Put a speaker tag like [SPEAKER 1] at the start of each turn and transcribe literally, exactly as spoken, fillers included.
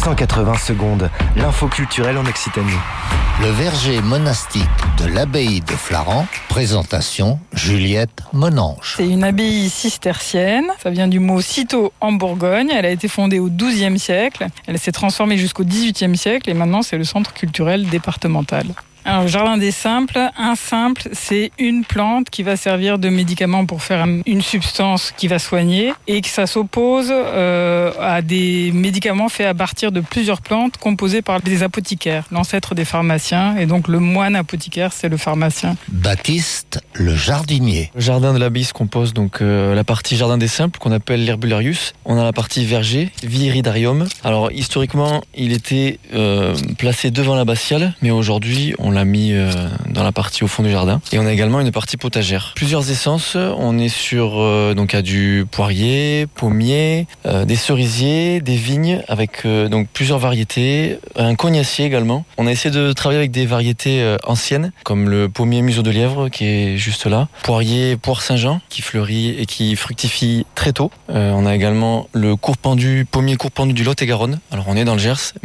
[SPEAKER 1] cent quatre-vingts secondes, l'info culturelle en Occitanie.
[SPEAKER 2] Le verger monastique de l'abbaye de Flaran, présentation Juliette Monange.
[SPEAKER 3] C'est une abbaye cistercienne, ça vient du mot citeaux en Bourgogne, elle a été fondée au douzième siècle, elle s'est transformée jusqu'au dix-huitième siècle et maintenant c'est le centre culturel départemental. Alors, le jardin des simples, un simple, c'est une plante qui va servir de médicament pour faire une substance qui va soigner et que ça s'oppose euh, à des médicaments faits à partir de plusieurs plantes composées par des apothicaires, l'ancêtre des pharmaciens, et donc le moine apothicaire, c'est le pharmacien.
[SPEAKER 2] Baptiste, le jardinier.
[SPEAKER 4] Le jardin de l'abbaye se compose donc euh, la partie jardin des simples qu'on appelle l'herbularius. On a la partie verger, viridarium. Alors historiquement, il était euh, placé devant l'abbatiale, mais aujourd'hui on On l'a mis euh, dans la partie au fond du jardin. Et on a également une partie potagère. Plusieurs essences. On est sur euh, donc à du poirier, pommier, euh, des cerisiers, des vignes avec euh, donc plusieurs variétés. Un cognacier également. On a essayé de travailler avec des variétés euh, anciennes comme le pommier museau de lièvre qui est juste là. Poirier poire Saint-Jean qui fleurit et qui fructifie très tôt. Euh, on a également le courpendu, pommier courpendu du Lot-et-Garonne. Alors on est dans le Gers.